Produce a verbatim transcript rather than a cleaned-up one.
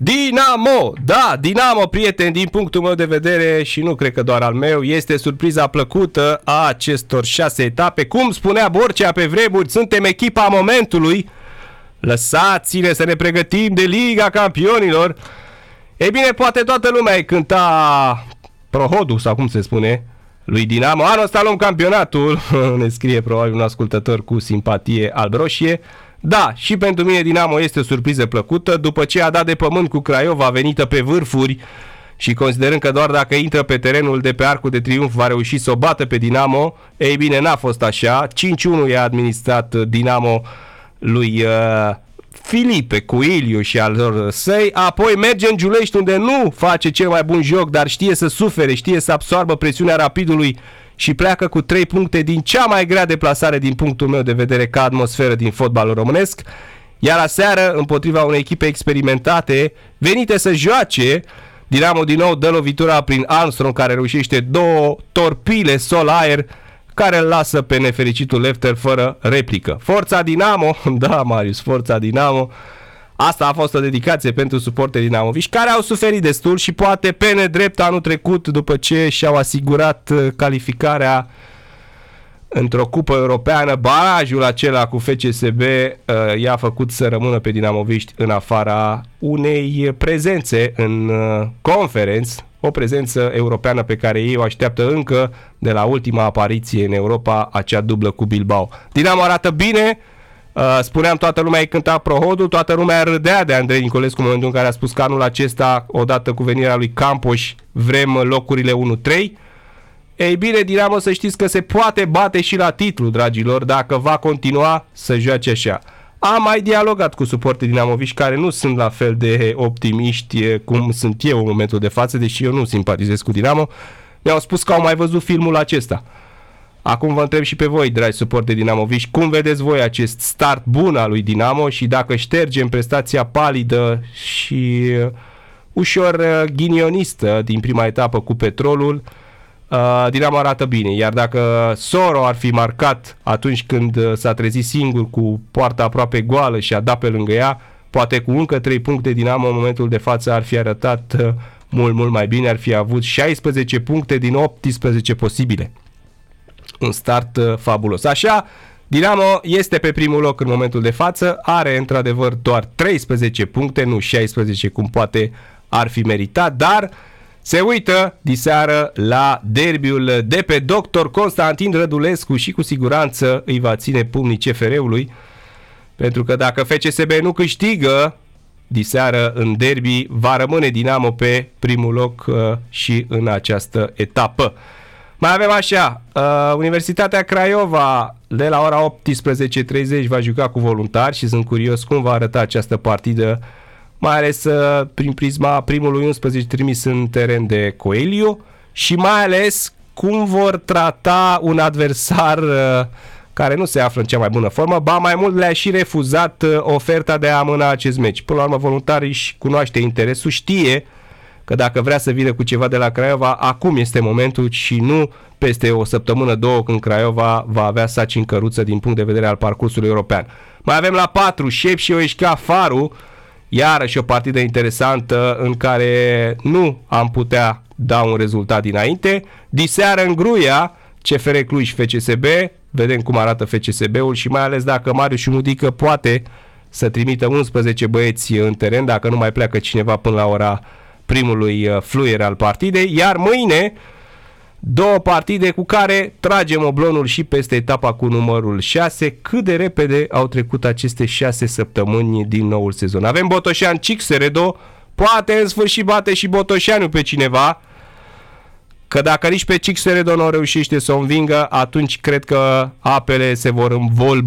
Dinamo! Da, Dinamo, prieteni, din punctul meu de vedere și nu cred că doar al meu, este surpriza plăcută a acestor șase etape. Cum spunea Borcea pe vremuri, suntem echipa momentului. Lăsați-ne să ne pregătim de Liga Campionilor. Ei bine, poate toată lumea îi cânta prohodul, sau cum se spune, lui Dinamo. Anul ăsta luăm campionatul, ne scrie probabil un ascultător cu simpatie alb-roșie. Da, și pentru mine Dinamo este o surpriză plăcută. După ce a dat de pământ cu Craiova, venită pe vârfuri, și considerând că doar dacă intră pe terenul de pe Arcul de Triunf va reuși să o bată pe Dinamo, ei bine, n-a fost așa. cinci unu i-a administrat Dinamo lui uh, Filipe Cuiliu și al lor săi. Apoi merge în Giulești, unde nu face cel mai bun joc, dar știe să sufere, știe să absoarbă presiunea Rapidului și pleacă cu trei puncte din cea mai grea deplasare din punctul meu de vedere ca atmosferă din fotbalul românesc. Iar aseară, împotriva unei echipe experimentate, venite să joace, Dinamo din nou dă lovitura prin Armstrong, care reușește două torpile sol-aer care îl lasă pe nefericitul Lefter fără replică. Forța Dinamo, da Marius, forța Dinamo. Asta a fost o dedicație pentru suporterii dinamoviști, care au suferit destul și poate pe nedrept anul trecut, după ce și-au asigurat calificarea într-o cupă europeană, barajul acela cu F C S B uh, i-a făcut să rămână pe dinamoviști în afara unei prezențe în uh, Conference, o prezență europeană pe care ei o așteaptă încă de la ultima apariție în Europa, acea dublă cu Bilbao. Dinamo arată bine. Uh, spuneam, toată lumea îi cânta prohodul, toată lumea râdea de Andrei Nicolescu în momentul în care a spus că anul acesta, odată cu venirea lui Campoș, vrem locurile unu trei. Ei bine, Dinamo, să știți că se poate bate și la titlu, dragilor, dacă va continua să joace așa. Am mai dialogat cu suporterii dinamoviști care nu sunt la fel de optimiști cum sunt eu în momentul de față, deși eu nu simpatizez cu Dinamo. Mi-au spus că au mai văzut filmul acesta. Acum vă întreb și pe voi, dragi suporteri dinamoviști, cum vedeți voi acest start bun al lui Dinamo și dacă ștergem prestația palidă și ușor ghinionistă din prima etapă cu Petrolul, Dinamo arată bine. Iar dacă Soro ar fi marcat atunci când s-a trezit singur cu poarta aproape goală și a dat pe lângă ea, poate cu încă trei puncte Dinamo în momentul de față ar fi arătat mult, mult mai bine, ar fi avut șaisprezece puncte din optsprezece posibile. Un start uh, fabulos. Așa, Dinamo este pe primul loc în momentul de față, are într-adevăr doar treisprezece puncte, nu șaisprezece cum poate ar fi meritat, dar se uită diseară la derbiul de pe doctor Constantin Rădulescu și cu siguranță îi va ține pumnii C F R-ului, pentru că dacă F C S B nu câștigă diseară în derby, va rămâne Dinamo pe primul loc uh, și în această etapă. Mai avem așa, uh, Universitatea Craiova de la ora optsprezece treizeci va juca cu Voluntari și sunt curios cum va arăta această partidă, mai ales uh, prin prisma primului unsprezece trimis în teren de Coelho și mai ales cum vor trata un adversar uh, care nu se află în cea mai bună formă, ba mai mult le-a și refuzat uh, oferta de a amâna acest meci. Până la urmă, Voluntari își cunoaște interesul, știe că dacă vrea să vină cu ceva de la Craiova, acum este momentul și nu peste o săptămână, două, când Craiova va avea saci în căruță din punct de vedere al parcursului european. Mai avem la patru, Șep și Oeșca Faru, iarăși o partidă interesantă în care nu am putea da un rezultat dinainte. Diseară în Gruia, C F R Cluj F C S B, vedem cum arată F C S B-ul și mai ales dacă Marius Șumudică poate să trimită unsprezece băieți în teren, dacă nu mai pleacă cineva până la ora primului fluier al partidei, iar mâine două partide cu care tragem oblonul și peste etapa cu numărul șase. Cât de repede au trecut aceste șase săptămâni din noul sezon. Avem Botoșan Cixeredo, poate în sfârșit bate și Botoșanu pe cineva, că dacă nici pe Cixeredo nu reușește să o învingă, atunci cred că apele se vor învolbi